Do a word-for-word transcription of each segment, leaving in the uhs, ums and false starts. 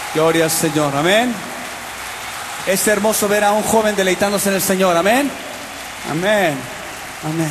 Gloria al Señor, amén. Es hermoso ver a un joven deleitándose en el Señor, amén. Amén, amén.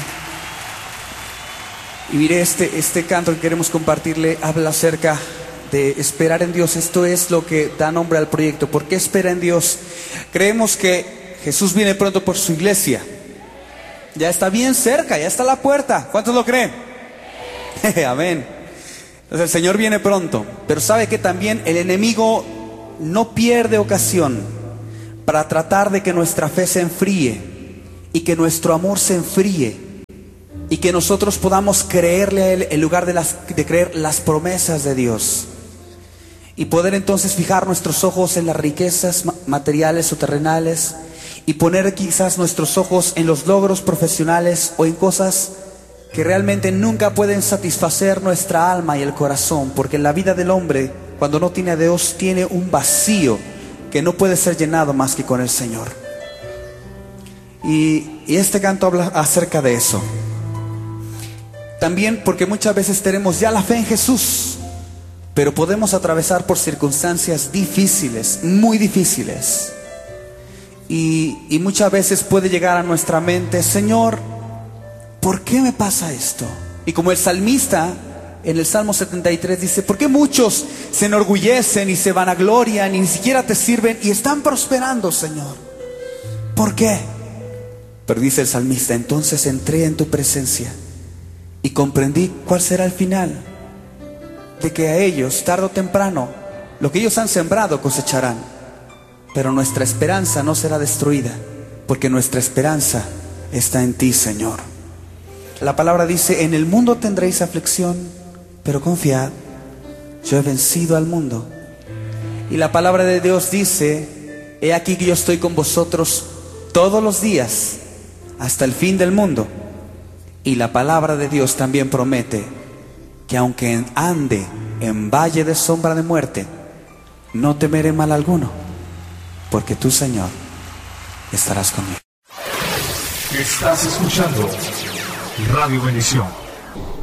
Y mire, este, este canto que queremos compartirle habla acerca de esperar en Dios. Esto es lo que da nombre al proyecto. ¿Por qué espera en Dios? Creemos que Jesús viene pronto por su iglesia. Ya está bien cerca, ya está a la puerta. ¿Cuántos lo creen? Amén. Entonces el Señor viene pronto. Pero sabe que también el enemigo no pierde ocasión para tratar de que nuestra fe se enfríe y que nuestro amor se enfríe y que nosotros podamos creerle a Él en lugar de, las, de creer las promesas de Dios, y poder entonces fijar nuestros ojos en las riquezas materiales o terrenales y poner quizás nuestros ojos en los logros profesionales o en cosas que realmente nunca pueden satisfacer nuestra alma y el corazón, porque en la vida del hombre, cuando no tiene a Dios, tiene un vacío que no puede ser llenado más que con el Señor. Y, y este canto habla acerca de eso. También porque muchas veces tenemos ya la fe en Jesús, pero podemos atravesar por circunstancias difíciles, muy difíciles. Y, y muchas veces puede llegar a nuestra mente: Señor, ¿por qué me pasa esto? Y como el salmista en el Salmo setenta y tres dice: ¿por qué muchos se enorgullecen y se vanaglorian y ni siquiera te sirven y están prosperando, Señor? ¿Por qué? Pero dice el salmista: entonces entré en tu presencia y comprendí cuál será el final, de que a ellos, tarde o temprano, lo que ellos han sembrado cosecharán. Pero nuestra esperanza no será destruida, porque nuestra esperanza está en ti, Señor. La palabra dice: en el mundo tendréis aflicción, pero confiad, yo he vencido al mundo. Y la palabra de Dios dice: he aquí que yo estoy con vosotros todos los días, hasta el fin del mundo. Y la palabra de Dios también promete que aunque ande en valle de sombra de muerte, no temeré mal alguno, porque tú, Señor, estarás conmigo. Estás escuchando Radio Bendición.